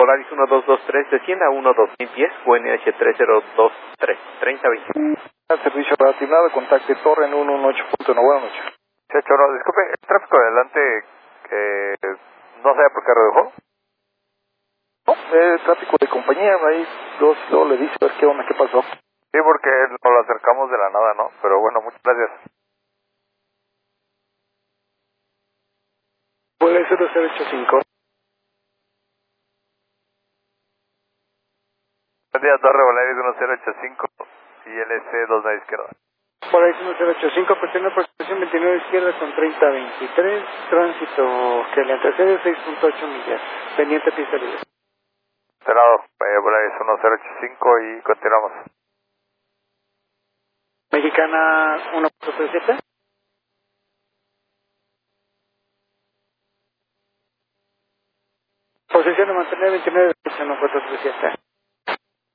Polaris 1223, descienda a 12010, UNH 3023, 3020. Al servicio relacionado, contacte Torre en 118.1, buenas noches. Sí, Choro, disculpe, el tráfico de adelante, no sé por qué redujó. No, tráfico de compañía, ahí dos, luego le dice a ver qué onda, qué pasó. Sí, porque nos lo acercamos de la nada, ¿no? Pero bueno, muchas gracias. Puede ser 085. Buen día, Torre Volaris 1085 y LC 29 izquierda. Polaris 1085, cuestión de aproximación 29 izquierda con 3023, tránsito que le antecede 6.8 millas, pendiente pista libre. Senado, Volaris 1085 y continuamos. Mexicana 1.37. Posición de mantener 29 1.437.